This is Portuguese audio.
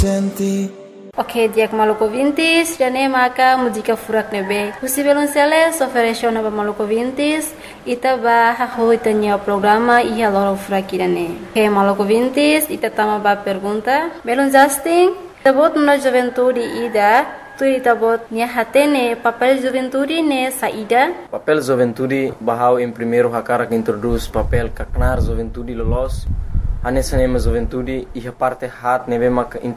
Ok, dia que maluco vintis, já nem maca música furak nebe. Usi belonceles ofereceu na maluco vintis, ita ba haho itanya programa e alora furak irane. Ok, maluco vintis, ita tama ba pergunta. Belon Justin, tabot na juventude ida, tu tabot nya hatene papel juventude ne saída. Papel juventude bahau em primeiro hakara que introduz papel kaknar juventude lolos. Anessa nema juventude e a parte hat nebe mak